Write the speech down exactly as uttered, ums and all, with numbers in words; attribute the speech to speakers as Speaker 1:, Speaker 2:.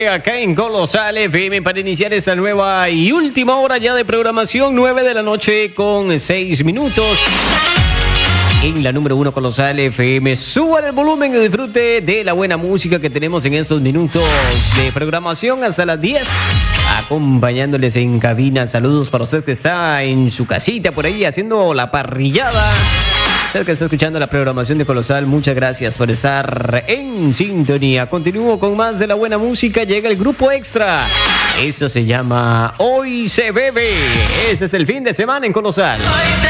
Speaker 1: Acá en Colosal F M para iniciar esta nueva y última hora ya de programación, nueve de la noche con seis minutos. En la número uno Colosal F M, suban el volumen y disfrute de la buena música que tenemos en estos minutos de programación hasta las diez. Acompañándoles en cabina, saludos para usted que está en su casita por ahí haciendo la parrillada. Usted que está escuchando la programación de Colosal, muchas gracias por estar en sintonía. Continúo con más de la buena música. Llega el grupo extra. Eso se llama Hoy se bebe. Ese es el fin de semana en Colosal.
Speaker 2: Hoy se